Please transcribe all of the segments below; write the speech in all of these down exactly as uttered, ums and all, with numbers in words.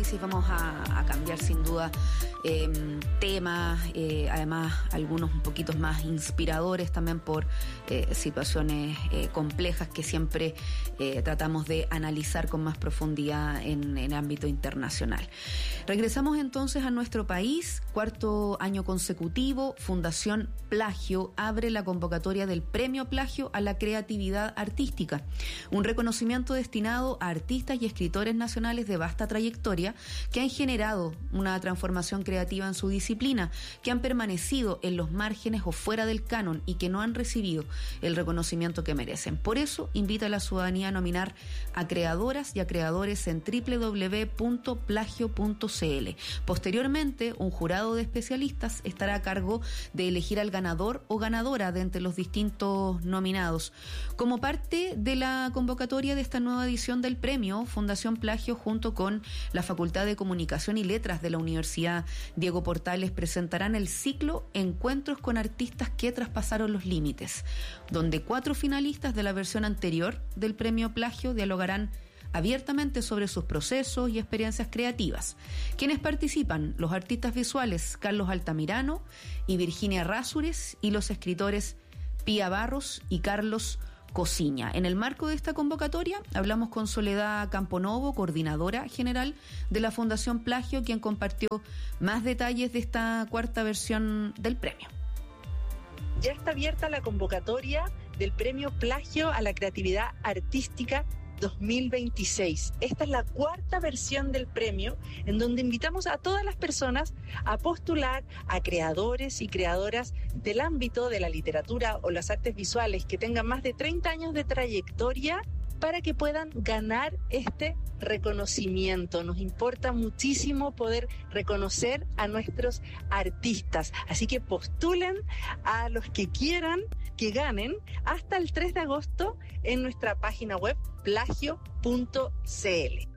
análisis. Vamos a, a cambiar sin duda eh, temas, eh, además algunos un poquito más inspiradores también por eh, situaciones eh, complejas que siempre eh, tratamos de analizar con más profundidad en, en ámbito internacional. Regresamos entonces a nuestro país. Cuarto año consecutivo, Fundación Plagio abre la convocatoria del Premio Plagio a la Creatividad Artística, un reconocimiento destinado a artistas y escritores nacionales de vasta trayectoria que han generado una transformación creativa en su disciplina, que han permanecido en los márgenes o fuera del canon y que no han recibido el reconocimiento que merecen. Por eso invita a la ciudadanía a nominar a creadoras y a creadores en doble u doble u doble u punto plagio punto c l. Posteriormente, un jurado de especialistas estará a cargo de elegir al ganador o ganadora de entre los distintos nominados. Como parte de la convocatoria de esta nueva edición del premio, Fundación Plagio, junto con la Facultad de Comunicación y Letras de la Universidad Diego Portales, presentarán el ciclo Encuentros con artistas que traspasaron los límites, donde cuatro finalistas de la versión anterior del Premio Plagio dialogarán abiertamente sobre sus procesos y experiencias creativas. Quienes participan: los artistas visuales Carlos Altamirano y Virginia Rásures, y los escritores Pía Barros y Carlos Cosiña. En el marco de esta convocatoria hablamos con Soledad Camponovo, coordinadora general de la Fundación Plagio, quien compartió más detalles de esta cuarta versión del premio. Ya está abierta la convocatoria del Premio Plagio a la Creatividad Artística dos mil veintiséis. Esta es la cuarta versión del premio, en donde invitamos a todas las personas a postular a creadores y creadoras del ámbito de la literatura o las artes visuales que tengan más de treinta años de trayectoria, para que puedan ganar este reconocimiento. Nos importa muchísimo poder reconocer a nuestros artistas, así que postulen a los que quieran que ganen hasta el tres de agosto en nuestra página web plagio punto c l.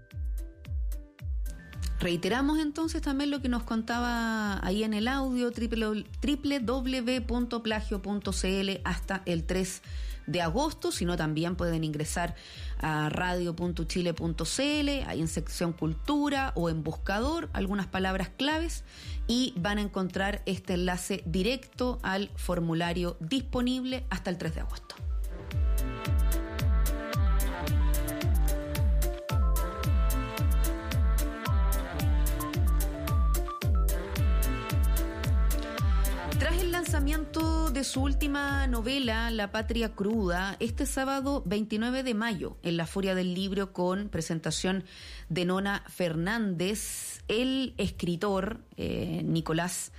Reiteramos entonces también lo que nos contaba ahí en el audio, doble u doble u doble u punto plagio punto c l hasta el tres de agosto, sino también pueden ingresar a radio punto chile punto c l, ahí en sección cultura o en buscador, algunas palabras claves, y van a encontrar este enlace directo al formulario disponible hasta el tres de agosto. Tras el lanzamiento de su última novela, La Patria Cruda, este sábado veintinueve de mayo, en la Feria del Libro, con presentación de Nona Fernández, el escritor eh, Nicolás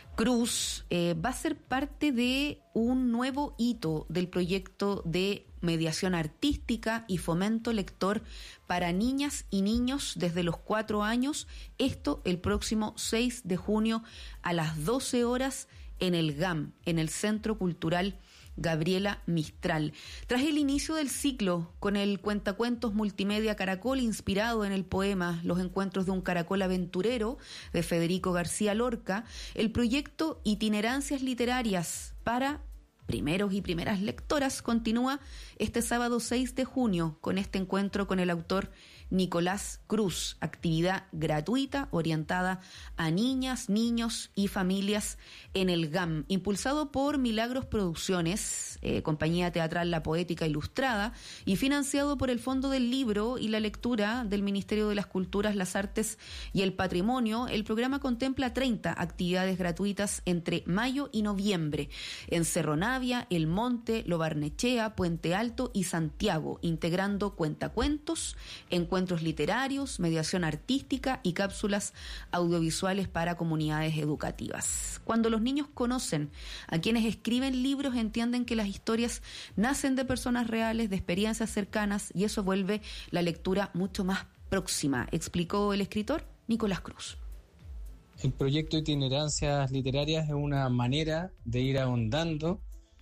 Cruz eh, va a ser parte de un nuevo hito del proyecto de mediación artística y fomento lector para niñas y niños desde los cuatro años, esto el próximo seis de junio a las doce horas en el G A M, en el Centro Cultural Gabriela Mistral. Tras el inicio del ciclo con el cuentacuentos multimedia Caracol, inspirado en el poema Los encuentros de un caracol aventurero de Federico García Lorca, el proyecto Itinerancias Literarias para primeros y primeras lectoras continúa este sábado seis de junio con este encuentro con el autor Nicolás Cruz, actividad gratuita orientada a niñas, niños y familias en el G A M, impulsado por Milagros Producciones, eh, compañía teatral La Poética Ilustrada, y financiado por el Fondo del Libro y la Lectura del Ministerio de las Culturas, las Artes y el Patrimonio. El programa contempla treinta actividades gratuitas entre mayo y noviembre en Cerro Navia, El Monte, Lo Barnechea, Puente Alto y Santiago, integrando cuentacuentos, encuentros literarios, mediación artística y cápsulas audiovisuales para comunidades educativas. Cuando los niños conocen a quienes escriben libros, entienden que las historias nacen de personas reales, de experiencias cercanas, y eso vuelve la lectura mucho más próxima, explicó el escritor Nicolás Cruz. El proyecto Itinerancias Literarias es una manera de ir ahondando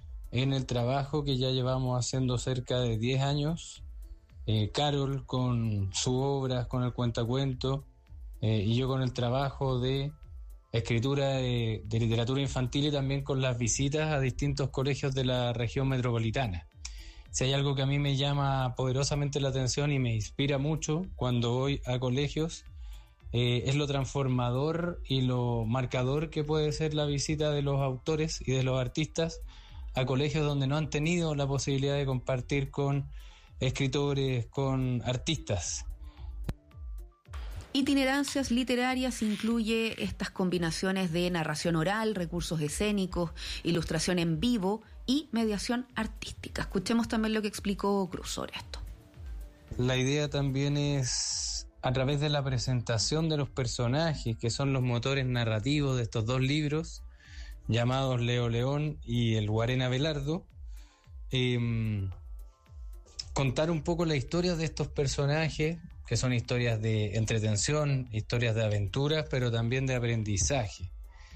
en el trabajo que ya llevamos haciendo cerca de diez años. Eh, Carol con su obra, con el cuentacuento, eh, y yo con el trabajo de escritura de, de literatura infantil, y también con las visitas a distintos colegios de la región metropolitana. Si hay algo que a mí me llama poderosamente la atención y me inspira mucho cuando voy a colegios, eh, es lo transformador y lo marcador que puede ser la visita de los autores y de los artistas a colegios donde no han tenido la posibilidad de compartir con escritores, con artistas. Itinerancias literarias incluye estas combinaciones de narración oral, recursos escénicos, ilustración en vivo y mediación artística. Escuchemos también lo que explicó Cruz sobre esto. La idea también es, a través de la presentación de los personajes, que son los motores narrativos de estos dos libros, llamados Leo León y El Guarén Abelardo, eh, contar un poco la historia de estos personajes, que son historias de entretención, historias de aventuras, pero también de aprendizaje.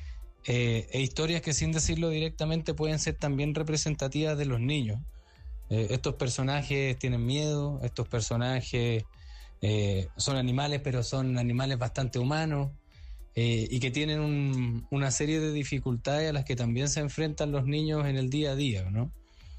Eh, e historias que, sin decirlo directamente, pueden ser también representativas de los niños. Eh, estos personajes tienen miedo, estos personajes eh, son animales, pero son animales bastante humanos, eh, y que tienen un, una serie de dificultades a las que también se enfrentan los niños en el día a día, ¿no?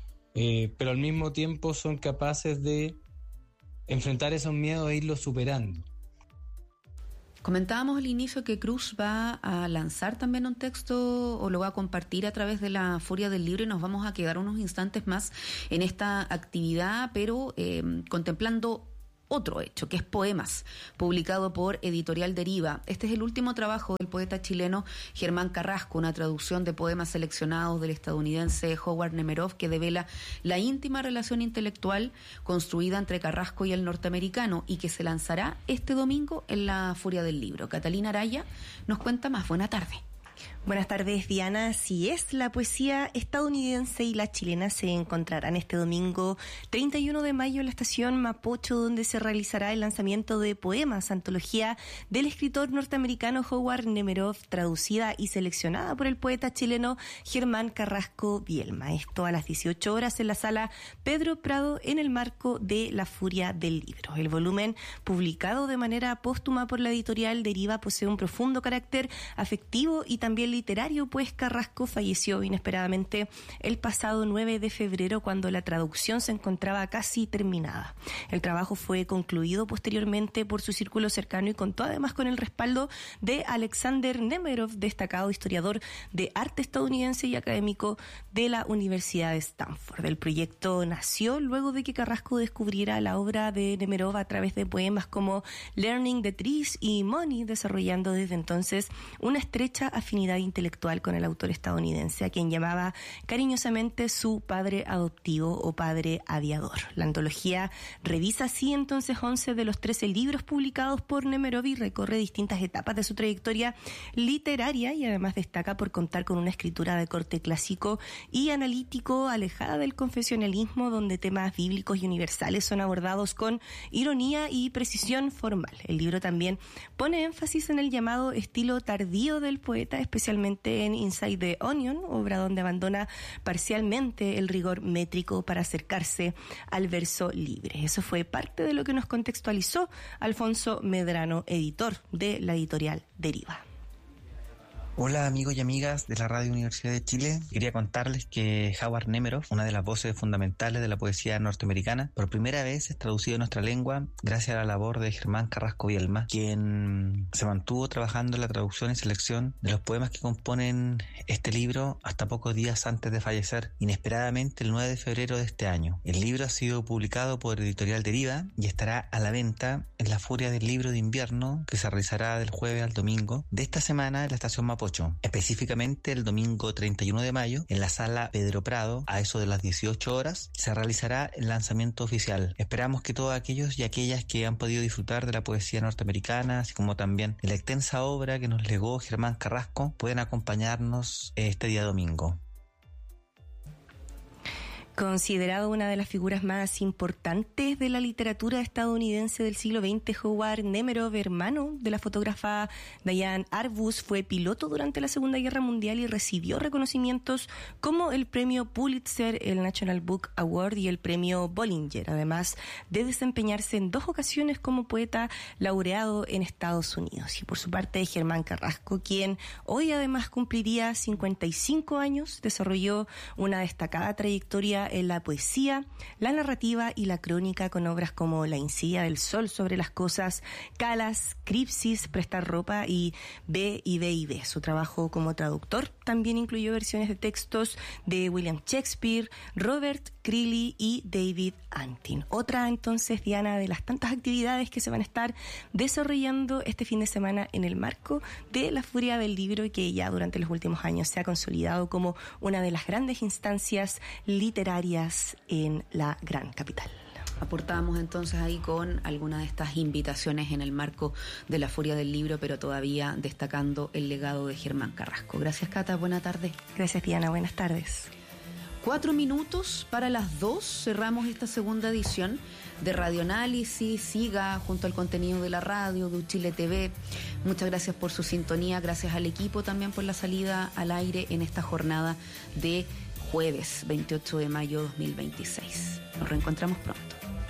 Eh, pero al mismo tiempo son capaces de enfrentar esos miedos e irlos superando. Comentábamos al inicio que Cruz va a lanzar también un texto o lo va a compartir a través de la Furia del Libro, y nos vamos a quedar unos instantes más en esta actividad, pero eh, contemplando otro hecho, que es Poemas, publicado por Editorial Deriva. Este es el último trabajo del poeta chileno Germán Carrasco, una traducción de poemas seleccionados del estadounidense Howard Nemerov, que devela la íntima relación intelectual construida entre Carrasco y el norteamericano, y que se lanzará este domingo en la Furia del Libro. Catalina Araya nos cuenta más. Buena tarde. Buenas tardes, Diana. Así es, la poesía estadounidense y la chilena se encontrarán este domingo treinta y uno de mayo en la estación Mapocho, donde se realizará el lanzamiento de Poemas, antología del escritor norteamericano Howard Nemerov, traducida y seleccionada por el poeta chileno Germán Carrasco Bielma. Esto a las dieciocho horas en la sala Pedro Prado, en el marco de La Furia del Libro. El volumen, publicado de manera póstuma por la editorial Deriva, posee un profundo carácter afectivo y también literario, pues Carrasco falleció inesperadamente el pasado nueve de febrero, cuando la traducción se encontraba casi terminada. El trabajo fue concluido posteriormente por su círculo cercano y contó además con el respaldo de Alexander Nemerov, destacado historiador de arte estadounidense y académico de la Universidad de Stanford. El proyecto nació luego de que Carrasco descubriera la obra de Nemerov a través de poemas como Learning the Trees y Money, desarrollando desde entonces una estrecha afinidad intelectual con el autor estadounidense, a quien llamaba cariñosamente su padre adoptivo o padre aviador. La antología revisa así entonces once de los trece libros publicados por Nemerov y recorre distintas etapas de su trayectoria literaria, y además destaca por contar con una escritura de corte clásico y analítico, alejada del confesionalismo, donde temas bíblicos y universales son abordados con ironía y precisión formal. El libro también pone énfasis en el llamado estilo tardío del poeta, especialmente en Inside the Onion, obra donde abandona parcialmente el rigor métrico para acercarse al verso libre. Eso fue parte de lo que nos contextualizó Alfonso Medrano, editor de la editorial Deriva. Hola amigos y amigas de la Radio Universidad de Chile. Quería contarles que Howard Nemerov, una de las voces fundamentales de la poesía norteamericana, por primera vez es traducido a nuestra lengua gracias a la labor de Germán Carrasco Bielma, quien se mantuvo trabajando en la traducción y selección de los poemas que componen este libro hasta pocos días antes de fallecer, inesperadamente el nueve de febrero de este año. El libro ha sido publicado por Editorial Deriva y estará a la venta en la Furia del Libro de Invierno, que se realizará del jueves al domingo de esta semana en la estación Mapocho. Específicamente el domingo treinta y uno de mayo, en la sala Pedro Prado, a eso de las dieciocho horas, se realizará el lanzamiento oficial. Esperamos que todos aquellos y aquellas que han podido disfrutar de la poesía norteamericana, así como también de la extensa obra que nos legó Germán Carrasco, puedan acompañarnos este día domingo. Considerado una de las figuras más importantes de la literatura estadounidense del siglo veinte, Howard Nemerov, hermano de la fotógrafa Diane Arbus, fue piloto durante la Segunda Guerra Mundial y recibió reconocimientos como el premio Pulitzer, el National Book Award y el premio Bollinger, además de desempeñarse en dos ocasiones como poeta laureado en Estados Unidos. Y por su parte, Germán Carrasco, quien hoy además cumpliría cincuenta y cinco años, desarrolló una destacada trayectoria en la poesía, la narrativa y la crónica con obras como La insidia del sol sobre las cosas, Calas, Cripsis, Prestar ropa y B y B y B. Su trabajo como traductor también incluyó versiones de textos de William Shakespeare, Robert Greeley y David Antin. Otra entonces, Diana, de las tantas actividades que se van a estar desarrollando este fin de semana en el marco de la Feria del Libro y que ya durante los últimos años se ha consolidado como una de las grandes instancias literarias en la gran capital. Aportábamos entonces ahí con algunas de estas invitaciones en el marco de la Feria del Libro, pero todavía destacando el legado de Germán Carrasco. Gracias, Cata. Buena tarde. Gracias, Diana. Buenas tardes. Cuatro minutos para las dos. Cerramos esta segunda edición de Radioanálisis. Siga junto al contenido de la radio, de U Chile T V. Muchas gracias por su sintonía. Gracias al equipo también por la salida al aire en esta jornada de jueves veintiocho de mayo de dos mil veintiséis. Nos reencontramos pronto.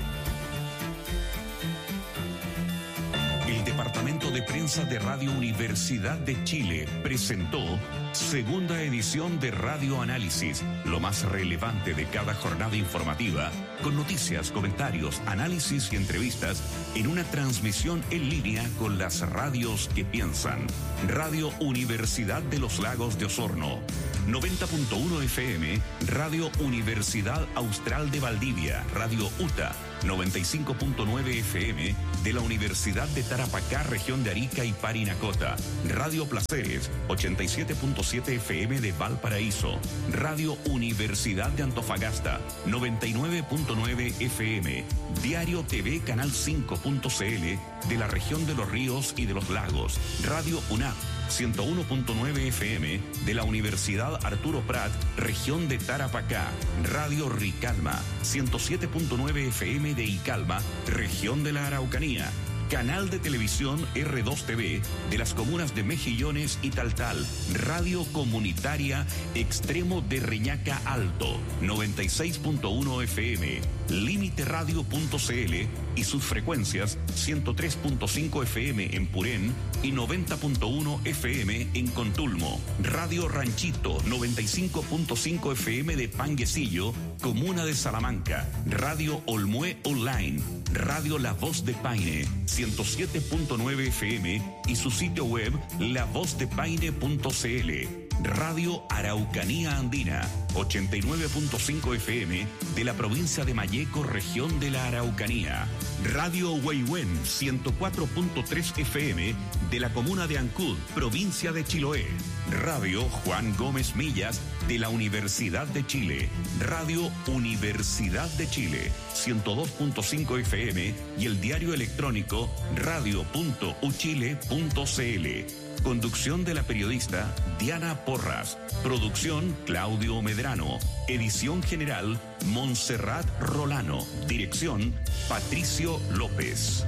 El Departamento de Prensa de Radio Universidad de Chile presentó segunda edición de Radio Análisis, lo más relevante de cada jornada informativa, con noticias, comentarios, análisis y entrevistas en una transmisión en línea con las radios que piensan. Radio Universidad de los Lagos de Osorno, noventa punto uno F M, Radio Universidad Austral de Valdivia, Radio U T A, noventa y cinco punto nueve F M de la Universidad de Tarapacá, región de Arica y Parinacota, Radio Placeres, ochenta y siete punto siete F M de Valparaíso, Radio Universidad de Antofagasta, noventa y nueve punto nueve F M, Diario T V Canal cinco punto C L de la región de los Ríos y de los Lagos, Radio U N A P, ciento uno punto nueve F M de la Universidad Arturo Prat, región de Tarapacá, Radio Ricalma, ciento siete punto nueve F M de Icalma, región de la Araucanía, Canal de Televisión R dos T V de las comunas de Mejillones y Taltal, Radio Comunitaria Extremo de Reñaca Alto, noventa y seis punto uno F M, Límite Radio punto C L y sus frecuencias ciento tres punto cinco F M en Purén y noventa punto uno F M en Contulmo, Radio Ranchito noventa y cinco punto cinco F M de Panguecillo, comuna de Salamanca, Radio Olmué Online, Radio La Voz de Paine, ciento siete punto nueve F M y su sitio web la voz de paine punto C L. Radio Araucanía Andina, ochenta y nueve punto cinco F M de la provincia de Malleco, región de la Araucanía. Radio Huehuen, ciento cuatro punto tres F M de la comuna de Ancud, provincia de Chiloé. Radio Juan Gómez Millas de la Universidad de Chile. Radio Universidad de Chile, ciento dos punto cinco F M y el diario electrónico radio punto u chile punto c l. Conducción de la periodista Diana Porras. Producción Claudio Medrano. Edición general Montserrat Rolano. Dirección Patricio López.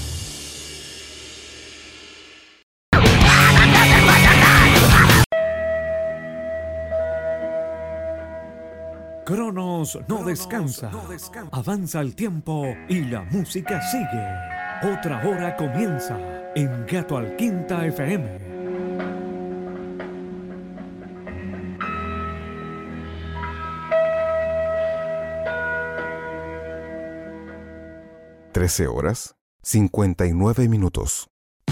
Cronos no descansa. Avanza el tiempo y la música sigue. Otra hora comienza en Gato al Quinta F M. trece horas, cincuenta y nueve minutos.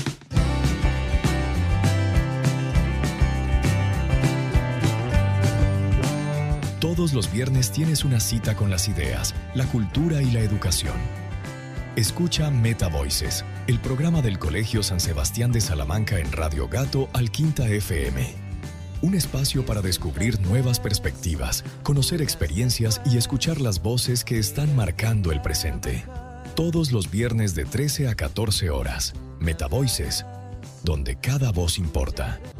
Todos los viernes tienes una cita con las ideas, la cultura y la educación. Escucha Meta Voices, el programa del Colegio San Sebastián de Salamanca en Radio Gato al Quinta F M. Un espacio para descubrir nuevas perspectivas, conocer experiencias y escuchar las voces que están marcando el presente. Todos los viernes de trece a catorce horas. Meta Voices, donde cada voz importa.